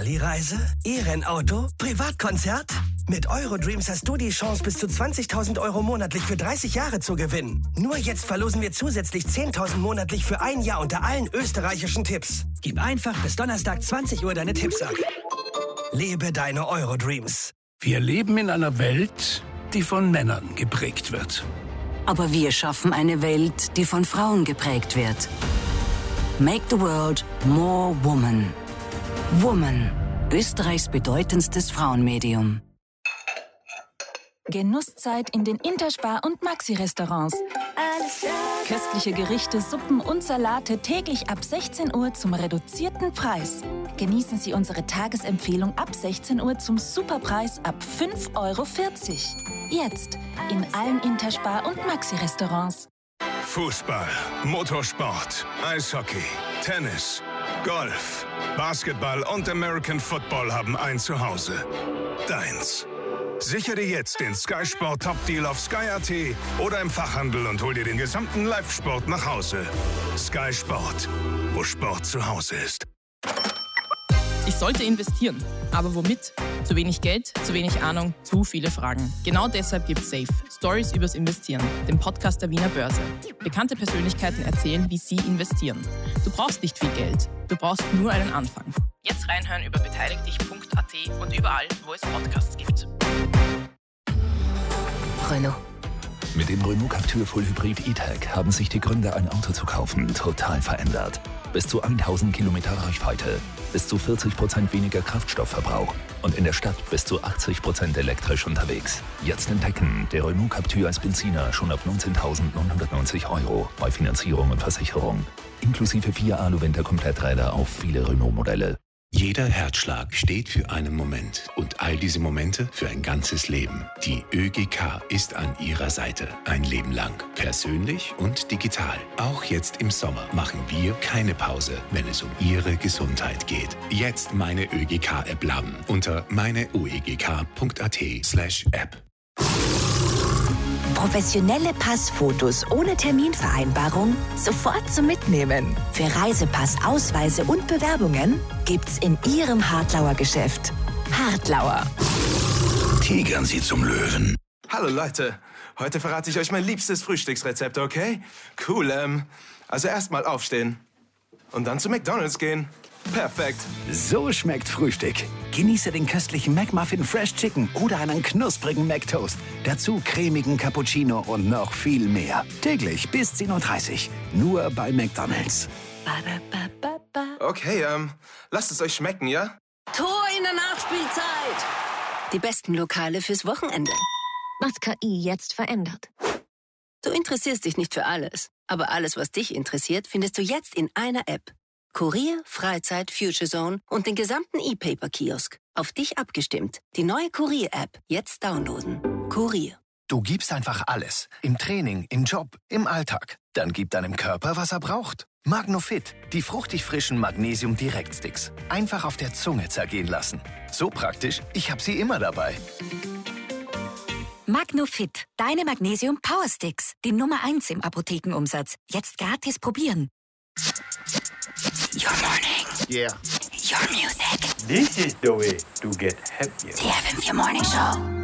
Bali-Reise? E-Rennauto? Privatkonzert? Mit Eurodreams hast du die Chance, bis zu 20.000 Euro monatlich für 30 Jahre zu gewinnen. Nur jetzt verlosen wir zusätzlich 10.000 monatlich für ein Jahr unter allen österreichischen Tipps. Gib einfach bis Donnerstag 20 Uhr deine Tipps ab. Lebe deine Eurodreams. Wir leben in einer Welt, die von Männern geprägt wird. Aber wir schaffen eine Welt, die von Frauen geprägt wird. Make the world more woman. Woman, Österreichs bedeutendstes Frauenmedium. Genusszeit in den Interspar- und Maxi-Restaurants. Köstliche Gerichte, Suppen und Salate täglich ab 16 Uhr zum reduzierten Preis. Genießen Sie unsere Tagesempfehlung ab 16 Uhr zum Superpreis ab 5,40 €. Jetzt in allen Interspar- und Maxi-Restaurants. Fußball, Motorsport, Eishockey, Tennis, Golf, Basketball und American Football haben ein Zuhause. Deins. Sichere dir jetzt den Sky Sport Top Deal auf Sky.at oder im Fachhandel und hol dir den gesamten Live-Sport nach Hause. Sky Sport, wo Sport zu Hause ist. Ich sollte investieren. Aber womit? Zu wenig Geld, zu wenig Ahnung, zu viele Fragen. Genau deshalb gibt Safe Stories übers Investieren, den Podcast der Wiener Börse. Bekannte Persönlichkeiten erzählen, wie sie investieren. Du brauchst nicht viel Geld, du brauchst nur einen Anfang. Jetzt reinhören über beteiligdich.at und überall, wo es Podcasts gibt. Renault. Mit dem Renault Captur Full Hybrid E-Tech haben sich die Gründe, ein Auto zu kaufen, total verändert. Bis zu 1000 Kilometer Reichweite, bis zu 40% weniger Kraftstoffverbrauch und in der Stadt bis zu 80% elektrisch unterwegs. Jetzt entdecken, der Renault Captur als Benziner schon ab 19.990 € bei Finanzierung und Versicherung. Inklusive 4 Alu-Winter-Kompletträder auf viele Renault-Modelle. Jeder Herzschlag steht für einen Moment und all diese Momente für ein ganzes Leben. Die ÖGK ist an Ihrer Seite. Ein Leben lang. Persönlich und digital. Auch jetzt im Sommer machen wir keine Pause, wenn es um Ihre Gesundheit geht. Jetzt meine ÖGK-App laden unter meineuegk.at/App. Professionelle Passfotos ohne Terminvereinbarung sofort zum Mitnehmen. Für Reisepass, Ausweise und Bewerbungen gibt's in Ihrem Hartlauer Geschäft. Hartlauer. Tigern Sie zum Löwen. Hallo Leute, heute verrate ich euch mein liebstes Frühstücksrezept, okay? Cool, also erstmal aufstehen und dann zu McDonald's gehen. Perfekt. So schmeckt Frühstück. Genieße den köstlichen McMuffin Fresh Chicken oder einen knusprigen McToast. Dazu cremigen Cappuccino und noch viel mehr. Täglich bis 10:30 Uhr. Nur bei McDonald's. Okay, lasst es euch schmecken, ja? Tor in der Nachspielzeit. Die besten Lokale fürs Wochenende. Was KI jetzt verändert. Du interessierst dich nicht für alles. Aber alles, was dich interessiert, findest du jetzt in einer App. Kurier, Freizeit, Future Zone und den gesamten E-Paper-Kiosk. Auf dich abgestimmt. Die neue Kurier-App. Jetzt downloaden. Kurier. Du gibst einfach alles. Im Training, im Job, im Alltag. Dann gib deinem Körper, was er braucht. Magnofit, die fruchtig frischen Magnesium-Direktsticks. Einfach auf der Zunge zergehen lassen. So praktisch, ich habe sie immer dabei. Magnofit, deine Magnesium Power Sticks. Die Nummer 1 im Apothekenumsatz. Jetzt gratis probieren. Your morning. Yeah. Your music. This is the way to get happier. The FM4 Morning Show.